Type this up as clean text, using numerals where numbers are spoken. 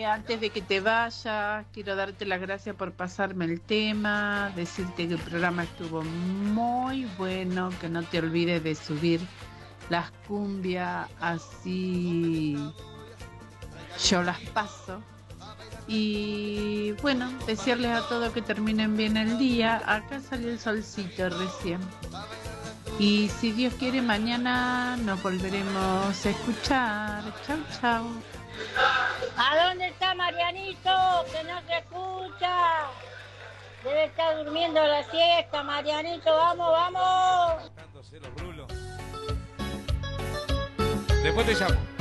antes de que te vayas, quiero darte las gracias por pasarme el tema, decirte que el programa estuvo muy bueno, que no te olvides de subir las cumbias, así yo las paso. Y bueno, desearles a todos que terminen bien el día. Acá salió el solcito recién. Y si Dios quiere, mañana nos volveremos a escuchar. Chau, chau. ¿A dónde está Marianito? Que no se escucha. Debe estar durmiendo la siesta, Marianito. Vamos, vamos. Después te llamo.